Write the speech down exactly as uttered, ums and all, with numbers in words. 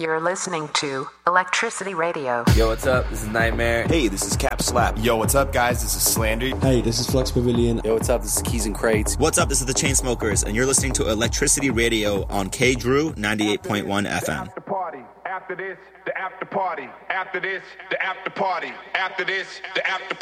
You're listening to Electricity Radio. Yo, what's up? This is Nightmare. Hey, this is Cap Slap. Yo, what's up, guys? This is Slander. Hey, this is Flux Pavilion. Yo, what's up? This is Keys and Crates. What's up? This is the Chainsmokers, and you're listening to Electricity Radio on K Drew ninety-eight point one F M. After party. After this, the after party. After this, the after party. After this, the after party.